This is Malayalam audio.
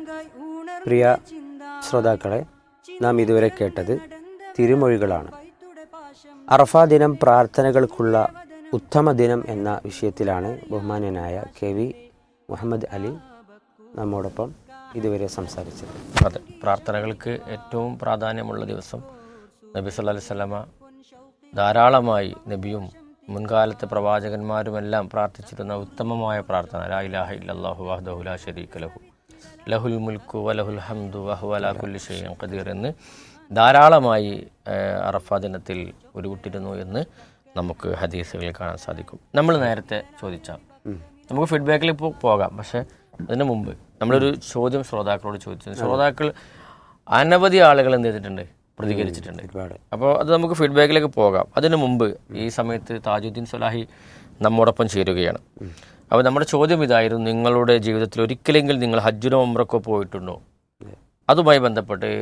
പ്രിയ ശ്രോതാക്കളെ, നാം ഇതുവരെ കേട്ടത് തിരുമൊഴികളാണ്. അറഫാ ദിനം പ്രാർത്ഥനകൾക്കുള്ള ഉത്തമ ദിനം എന്ന വിഷയത്തിലാണ് ബഹുമാന്യനായ KV മുഹമ്മദ് അലി നമ്മോടൊപ്പം ഇതുവരെ സംസാരിച്ചത്. അതെ, പ്രാർത്ഥനകൾക്ക് ഏറ്റവും പ്രാധാന്യമുള്ള ദിവസം. നബി സല്ലല്ലാഹു അലൈഹി വസല്ലമ ധാരാളമായി നബിയും മുൻകാലത്തെ പ്രവാചകന്മാരുമെല്ലാം പ്രാർത്ഥിച്ചിരുന്ന ഉത്തമമായ പ്രാർത്ഥന ലാ ഇലാഹ ഇല്ലല്ലാഹു വഹ്ദഹു ലാ ശരീക ലഹു ലഹുൽ മുൽക്കു വലഹുൽ ഹംദു വഹുവ അലാ കുല്ലി ഷൈഇൻ ഖദീർ എന്ന് ധാരാളമായി അറഫാ ദിനത്തിൽ ഉരുവിട്ടിരുന്നു എന്ന് നമുക്ക് ഹദീസുകളിൽ കാണാൻ സാധിക്കും. നമ്മൾ നേരത്തെ ചോദിച്ച നമുക്ക് ഫീഡ്ബാക്കിൽ ഇപ്പോൾ പോകാം, പക്ഷേ അതിന് മുമ്പ് നമ്മളൊരു ചോദ്യം ശ്രോതാക്കളോട് ചോദിച്ചു. ശ്രോതാക്കൾ അനവധി ആളുകൾ എന്ത് ചെയ്തിട്ടുണ്ട്, പ്രതികരിച്ചിട്ടുണ്ട്. അപ്പോൾ അത് നമുക്ക് ഫീഡ്ബാക്കിലേക്ക് പോകാം. അതിനു മുമ്പ് ഈ സമയത്ത് താജുദ്ദീൻ സ്വലാഹി നമ്മോടൊപ്പം ചേരുകയാണ്. അപ്പോൾ നമ്മുടെ ചോദ്യം ഇതായിരുന്നു: നിങ്ങളുടെ ജീവിതത്തിൽ ഒരിക്കലെങ്കിലും നിങ്ങൾ ഹജ്ജിനോ ഉംറക്കോ പോയിട്ടുണ്ടോ? അതുമായി ബന്ധപ്പെട്ട്